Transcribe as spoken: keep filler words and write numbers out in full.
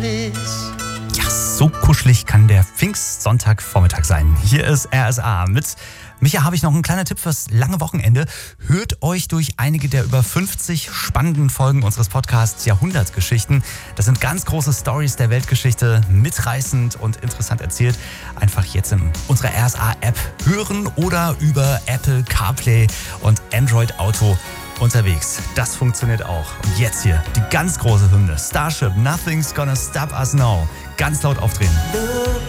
Ja, so kuschelig kann der Pfingstsonntagvormittag sein. Hier ist R S A. Mit Micha habe ich noch einen kleinen Tipp fürs lange Wochenende. Hört euch durch einige der über fünfzig spannenden Folgen unseres Podcasts Jahrhundertgeschichten. Das sind ganz große Stories der Weltgeschichte, mitreißend und interessant erzählt. Einfach jetzt in unserer R S A-App hören oder über Apple CarPlay und Android Auto unterwegs. Das funktioniert auch. Und jetzt hier die ganz große Hymne. Starship, Nothing's Gonna Stop Us Now. Ganz laut aufdrehen.